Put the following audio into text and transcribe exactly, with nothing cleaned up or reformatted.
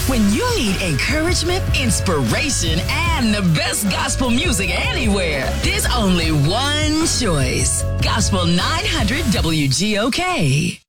When you need encouragement, inspiration, and the best gospel music anywhere, there's only one choice. Gospel nine hundred W G O K.